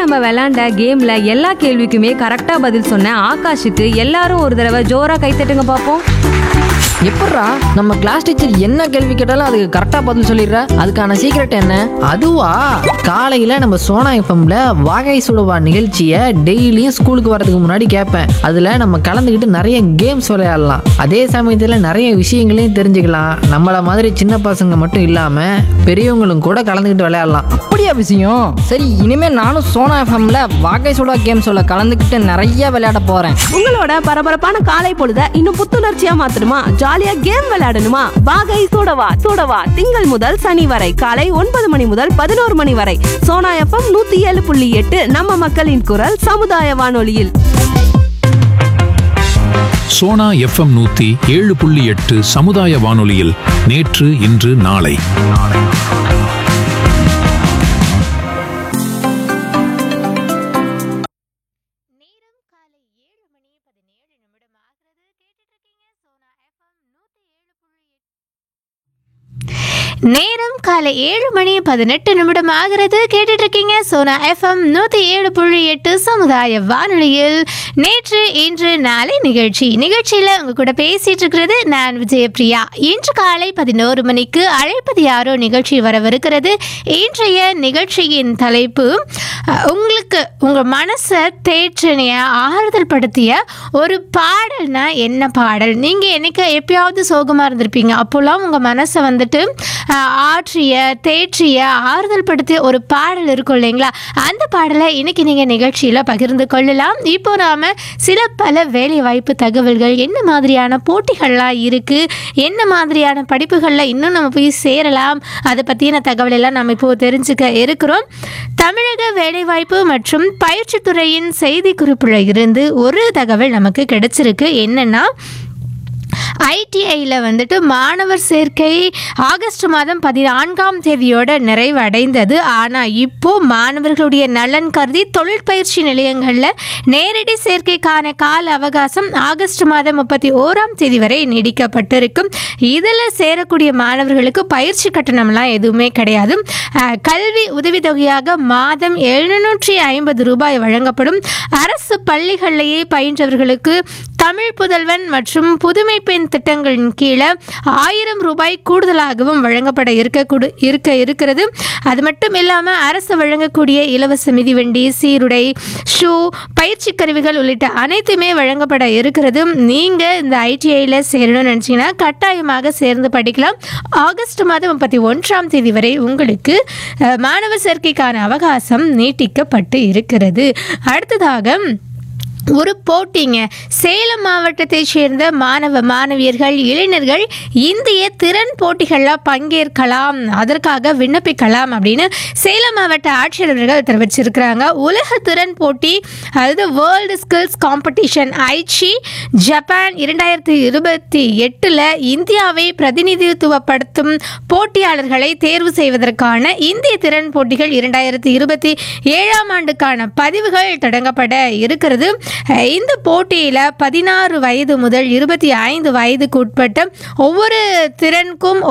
நம்ம விளையாண்ட கேம்ல எல்லா கேள்விக்குமே கரெக்டா பதில் சொன்ன ஆகாஷுக்கு எல்லாரும் ஒரு தடவை ஜோரா கைத்தட்டுங்க பாப்போம். எப்பட்றா நம்ம கிளாஸ் டீச்சர் என்ன கேள்வி கேட்டாலும் அதுக்கு கரெக்டா பதில் சொல்லிடுற? அதுக்கான சீக்ரெட் என்ன? அதுவா, காலையில நம்ம சோனா எஃப்எம்ல வாகை சுடுவா நிகழ்ச்சியை டெய்லியும் ஸ்கூலுக்கு வரதுக்கு முன்னாடி கேட்பேன். அதுல நம்ம கலந்துக்கிட்டு நிறைய கேம்ஸ் விளையாடலாம். அதே சமயத்துல நிறைய விஷயங்களையும் தெரிஞ்சுக்கலாம். நம்மள மாதிரி சின்ன பசங்க மட்டும் இல்லாம பெரியவங்களும் கூட கலந்துக்கிட்டு விளையாடலாம். அப்படியா விஷயம்? சரி, இனிமே நானும் சோனா எஃப்எம்ல வாகை சுடா கேம்ஸோட கலந்துக்கிட்டு நிறைய விளையாட போறேன். உங்களோட பரபரப்பான காலை பொழுத இன்னும் புத்துணர்ச்சியா மாத்தணுமா? ஜாலியா கேம் விளையாடணுமா? வாகை சூடவா திங்கள் முதல் சனி வரை காலை 9 மணி முதல் 11 மணி வரை சோனா எஃப்எம் 107.8 நம்ம மக்களின் குரல் சமுதாய வானொலியில். சோனா எஃப்எம் 107.8 சமுதாய வானொலியில் நேற்று இன்று நாளை. நேரம் காலை 7:18 ஆகிறது. கேட்டுட்டு இருக்கீங்க சோனா எஃப்எம் 107.8 சமுதாய வானொலியில் நேற்று இன்று நாளை நிகழ்ச்சியில உங்க கூட பேசிட்டு இருக்கிறது நான் விஜயபிரியா. இன்று காலை 11 மணிக்கு அழைப்பது யாரோ நிகழ்ச்சி வரவிருக்கிறது. இன்றைய நிகழ்ச்சியின் தலைப்பு உங்களுக்கு உங்க மனசை தேற்றினைய ஆறுதல் படுத்திய ஒரு பாடல்னா என்ன பாடல்? நீங்க என்னைக்கு எப்பயாவது சோகமா இருந்திருப்பீங்க, அப்போல்லாம் உங்க மனசை வந்துட்டு ஆற்றிய தேற்றிய ஆறுதல் படுத்திய ஒரு பாடல் இருக்கும் இல்லைங்களா? அந்த பாடலை இன்னைக்கு நீங்கள் நிகழ்ச்சியில் பகிர்ந்து கொள்ளலாம். இப்போ நாம் சில பல வேலை வாய்ப்பு தகவல்கள், என்ன மாதிரியான போட்டிகள்லாம் இருக்குது, என்ன மாதிரியான படிப்புகளில் இன்னும் நம்ம போய் சேரலாம், அதை பற்றின தகவல் எல்லாம் நம்ம இப்போது தெரிஞ்சுக்க இருக்கிறோம். தமிழக வேலைவாய்ப்பு மற்றும் பயிற்சித்துறையின் செய்தி குறிப்பில் இருந்து ஒரு தகவல் நமக்கு கிடைச்சிருக்கு. என்னென்னா, ஐடிஐயில் வந்துட்டு மாணவர் சேர்க்கை ஆகஸ்ட் மாதம் 14ஆம் தேதியோட நிறைவடைந்தது. ஆனால் இப்போது மாணவர்களுடைய நலன் கருதி தொழிற்பயிற்சி நிலையங்களில் நேரடி சேர்க்கைக்கான கால அவகாசம் ஆகஸ்ட் மாதம் 31ஆம் தேதி வரை நீடிக்கப்பட்டிருக்கும். இதில் சேரக்கூடிய மாணவர்களுக்கு பயிற்சி கட்டணம்லாம் எதுவுமே கிடையாது. கல்வி உதவித்தொகையாக மாதம் 750 ரூபாய் வழங்கப்படும். அரசு பள்ளிகளிலேயே பயின்றவர்களுக்கு தமிழ் புதல்வன் மற்றும் புதுமை பெண் திட்டங்களின் கீழே 1000 ரூபாய் கூடுதலாகவும் வழங்கப்பட இருக்கிறது. அது மட்டும் இல்லாமல் அரசு வழங்கக்கூடிய இலவச மிதிவண்டி, சீருடை, ஷூ, பயிற்சி கருவிகள் உள்ளிட்ட அனைத்துமே வழங்கப்பட இருக்கிறது. நீங்கள் இந்த ஐடிஐயில் சேரணும்னு நினச்சிங்கன்னா கட்டாயமாக சேர்ந்து படிக்கலாம். ஆகஸ்ட் மாதம் 31ஆம் தேதி வரை உங்களுக்கு மாணவர் சேர்க்கைக்கான அவகாசம் நீட்டிக்கப்பட்டு இருக்கிறது. அடுத்ததாக ஒரு போட்டிங்க. சேலம் மாவட்டத்தை சேர்ந்த மாணவ மாணவியர்கள், இளைஞர்கள் இந்திய திறன் போட்டிகளில் பங்கேற்கலாம், அதற்காக விண்ணப்பிக்கலாம் அப்படின்னு சேலம் மாவட்ட ஆட்சியர் அவர்கள் தெரிவிச்சிருக்கிறாங்க. உலக திறன் போட்டி, அதாவது வேர்ல்டு ஸ்கில்ஸ் காம்படிஷன் ஐச்சி ஜப்பான் 2028 இந்தியாவை பிரதிநிதித்துவப்படுத்தும் போட்டியாளர்களை தேர்வு செய்வதற்கான இந்திய திறன் போட்டிகள் 2027ஆம் ஆண்டுக்கான பதிவுகள் தொடங்கப்பட இருக்கிறது. இந்த போட்டியில் 16 வயது முதல் 25 வயதுக்கு உட்பட்ட ஒவ்வொரு திறனுக்கும்